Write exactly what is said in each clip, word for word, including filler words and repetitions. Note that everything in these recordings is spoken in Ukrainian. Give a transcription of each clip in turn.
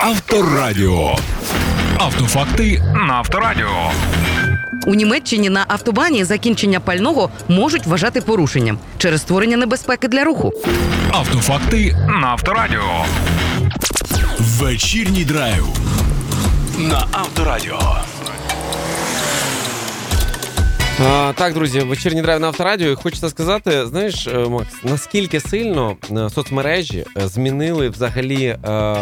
Авторадіо. Автофакти на Авторадіо. У Німеччині на автобані закінчення пального можуть вважати порушенням через створення небезпеки для руху. Автофакти на Авторадіо. Вечірній драйв на Авторадіо. А, так, друзі, вечірній драйв на Авторадіо. Хочеться сказати, знаєш, Макс, наскільки сильно соцмережі змінили взагалі е,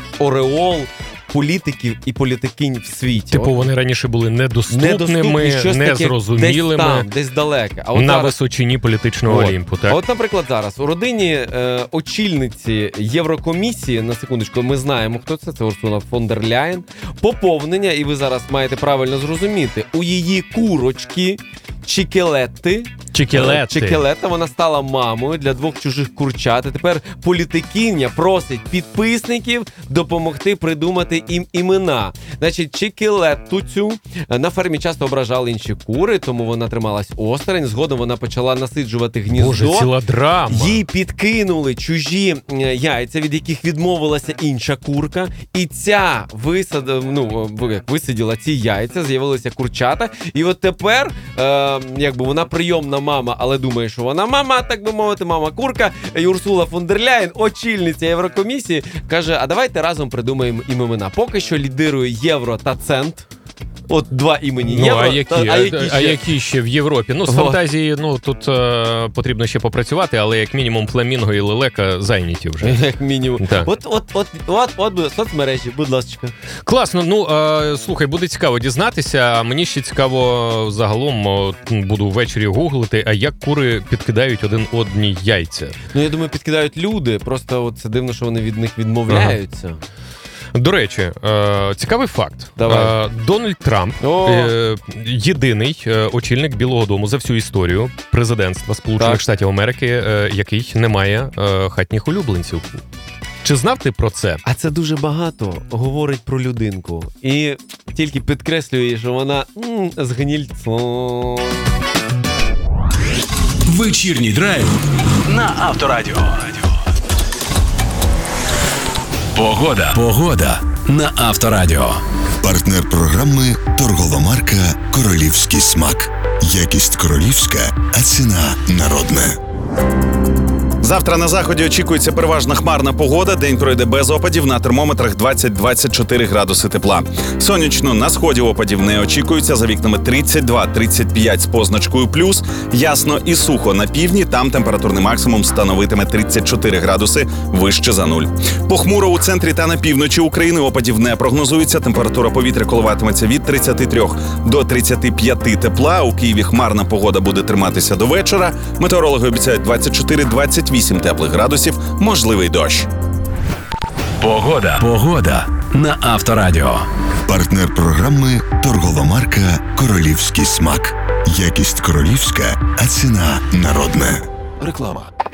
ореол політиків і політикинь в світі. Типу, вони раніше були недоступними, незрозумілими, десь там, десь далеко. А от на зараз... височині політичного от. олімпу. Так? А от, наприклад, зараз у родині е, очільниці Єврокомісії, на секундочку, ми знаємо, хто це, це Урсула фон дер Ляєн, поповнення, і ви зараз маєте правильно зрозуміти, у її курочки Чікелетти, Чікелетти. Чікелетта, вона стала мамою для двох чужих курчат. І тепер політикиня просить підписників допомогти придумати їм імена. Значить, Чікелетту цю на фермі часто ображали інші кури, тому вона трималась осторонь. Згодом вона почала насиджувати гніздо. Боже, ціла драма. Їй підкинули чужі яйця, від яких відмовилася інша курка. І ця висад... ну, висиділа ці яйця, з'явилися курчата. І от тепер, е, якби вона прийомна мама, але думає, що вона мама, так би мовити, мама-курка. І Урсула фон дер Ляєн, очільниця Єврокомісії, каже, а давайте разом придумаємо імена. Поки що лідирує Євро та Цент. От два імені. Ну, Євро, а, які, та, а, які а, ще? а які ще в Європі? Ну, з Во. фантазії, ну, тут е, потрібно ще попрацювати, але як мінімум Фламінго і Лелека зайняті вже. Як мінімум. Так. От, от, от, от, от, от соцмережі, будь ласка. Класно, ну, е, слухай, буде цікаво дізнатися. Мені ще цікаво загалом, о, буду ввечері гуглити, а як кури підкидають один одній яйця. Ну, я думаю, підкидають люди, просто от це дивно, що вони від них відмовляються. Ага. До речі, е, цікавий факт. Давай. Е, Дональд Трамп е, єдиний е, очільник Білого дому за всю історію президентства Сполучених Так. Штатів Америки, е, який не має е, хатніх улюбленців. Чи знав ти про це? А це дуже багато говорить про людинку. І тільки підкреслює, що вона м, з гнільцом. Вечірній драйв на Авторадіо. Погода. Погода на Авторадіо. Партнер програми торгова марка «Королівський смак». Якість королівська, а ціна народна. Завтра на заході очікується переважно хмарна погода. День пройде без опадів, на термометрах двадцять-двадцять чотири градуси тепла. Сонячно на сході опадів не очікується, за вікнами тридцять два тридцять п'ять з позначкою плюс. Ясно і сухо на півдні, там температурний максимум становитиме тридцять чотири градуси вище за нуль. Похмуро у центрі та на півночі України опадів не прогнозується. Температура повітря коливатиметься від тридцяти трьох до тридцяти п'яти тепла. У Києві хмарна погода буде триматися до вечора. Метеорологи обіцяють двадцять чотири двадцять вісім теплих градусів, можливий дощ. Погода. Погода на Авторадіо. Партнер програми торгова марка «Королівський смак». Якість королівська, а ціна народна. Реклама.